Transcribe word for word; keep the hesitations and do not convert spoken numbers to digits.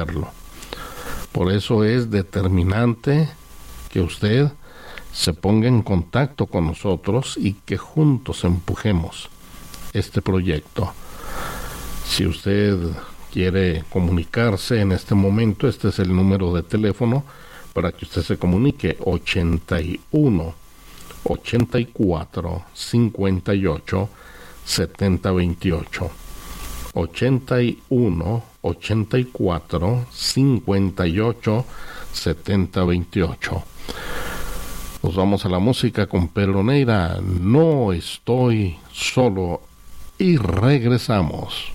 Por eso es determinante que usted se ponga en contacto con nosotros y que juntos empujemos este proyecto. Si usted quiere comunicarse en este momento, este es el número de teléfono para que usted se comunique: ochenta y uno, ochenta y cuatro, cincuenta y ocho, setenta veintiocho. ochenta y uno, ochenta y cuatro, cincuenta y ocho, setenta veintiocho. Nos vamos a la música con Pedro Neira, No estoy solo, y regresamos.